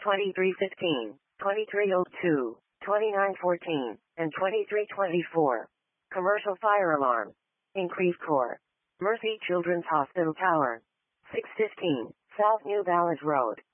2315, 2302, 2914, and 2324. Commercial fire alarm. Increased core. Mercy Children's Hospital Tower. 615, South New Balance Road.